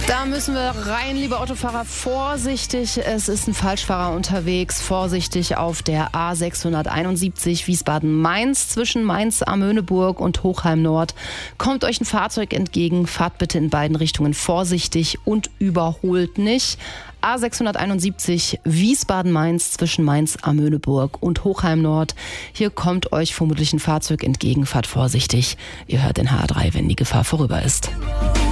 Da müssen wir rein, liebe Autofahrer, vorsichtig. Es ist ein Falschfahrer unterwegs. Vorsichtig auf der A671 Wiesbaden-Mainz zwischen Mainz-Amöneburg und Hochheim Nord. Kommt euch ein Fahrzeug entgegen, fahrt bitte in beiden Richtungen vorsichtig und überholt nicht. A671 Wiesbaden-Mainz zwischen Mainz-Amöneburg und Hochheim Nord. Hier kommt euch vermutlich ein Fahrzeug entgegen. Fahrt vorsichtig. Ihr hört den HR3, wenn die Gefahr vorüber ist.